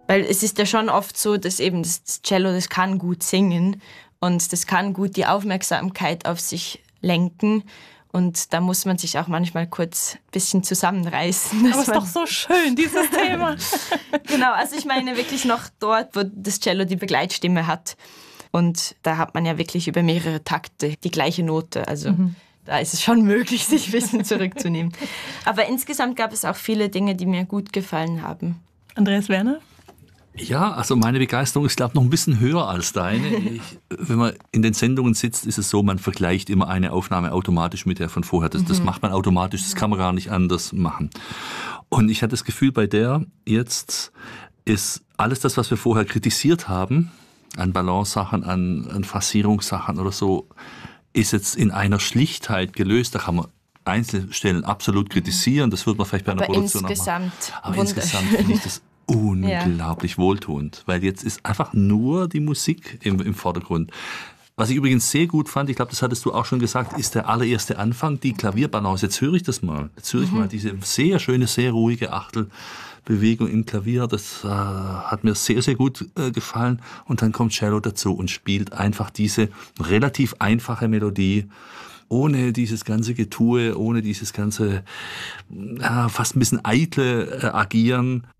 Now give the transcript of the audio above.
Weil es ist ja schon oft so, dass eben das Cello, das kann gut singen und das kann gut die Aufmerksamkeit auf sich lenken. Und da muss man sich auch manchmal kurz ein bisschen zusammenreißen. Aber es ist doch so schön, dieses Thema. Genau, also ich meine wirklich noch dort, wo das Cello die Begleitstimme hat. Und da hat man ja wirklich über mehrere Takte die gleiche Note. Also da ist es schon möglich, sich ein bisschen zurückzunehmen. Aber insgesamt gab es auch viele Dinge, die mir gut gefallen haben. Andreas Werner? Ja, also meine Begeisterung ist, glaube ich, noch ein bisschen höher als deine. Wenn man in den Sendungen sitzt, ist es so, man vergleicht immer eine Aufnahme automatisch mit der von vorher. Das macht man automatisch, das kann man gar nicht anders machen. Und ich hatte das Gefühl, bei der jetzt ist alles das, was wir vorher kritisiert haben, an Balance-Sachen, an Phrasierungssachen oder so, ist jetzt in einer Schlichtheit gelöst. Da kann man einzelne Stellen absolut kritisieren. Das wird man vielleicht bei einer Produktion auch machen. Aber insgesamt finde ich das unglaublich wohltuend, weil jetzt ist einfach nur die Musik im Vordergrund. Was ich übrigens sehr gut fand, ich glaube, das hattest du auch schon gesagt, ist der allererste Anfang, die Klavierbalance. Jetzt höre ich das mal. Jetzt höre ich mal diese sehr schöne, sehr ruhige Achtelbewegung im Klavier. Das hat mir sehr, sehr gut gefallen. Und dann kommt Cello dazu und spielt einfach diese relativ einfache Melodie, ohne dieses ganze Getue, ohne dieses ganze fast ein bisschen eitle Agieren.